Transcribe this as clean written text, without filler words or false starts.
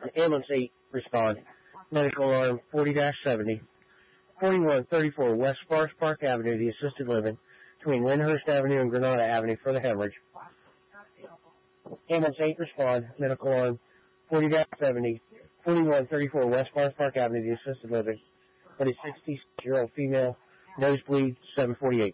Ambulance 8, respond. Medical alarm 40-70. 4134 West Forest Park Avenue, the assisted living, between Lyndhurst Avenue and Granada Avenue for the hemorrhage. Ambulance 8, respond. Medical alarm 40-70. 4134 West Forest Park Avenue, the assisted living, 46-year-old female, nosebleed, 748.